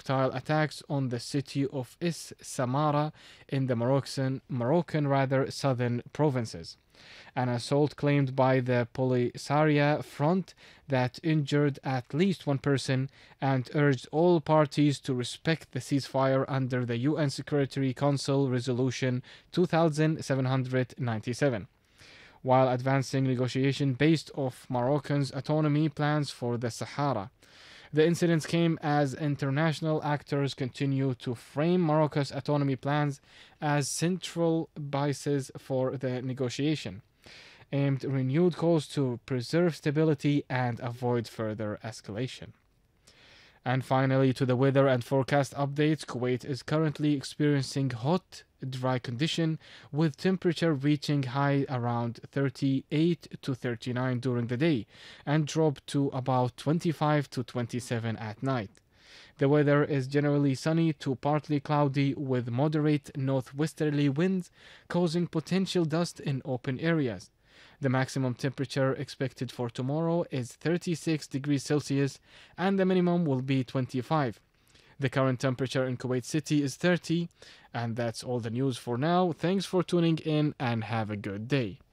projectile attacks on the city of Is Samara in the Moroccan southern provinces. An assault claimed by the Polisario Front that injured at least one person and urged all parties to respect the ceasefire under the UN Security Council Resolution 2797, while advancing negotiation based off Moroccan's autonomy plans for the Sahara. The incidents came as international actors continue to frame Morocco's autonomy plans as central basis for the negotiation, aimed renewed calls to preserve stability and avoid further escalation. And finally, to the weather and forecast updates, Kuwait is currently experiencing hot, dry condition with temperature reaching high around 38 to 39 during the day and drop to about 25 to 27 at night. The weather is generally sunny to partly cloudy with moderate northwesterly winds causing potential dust in open areas. The maximum temperature expected for tomorrow is 36 degrees Celsius and the minimum will be 25. The current temperature in Kuwait City is 30. And that's all the news for now. Thanks for tuning in and have a good day.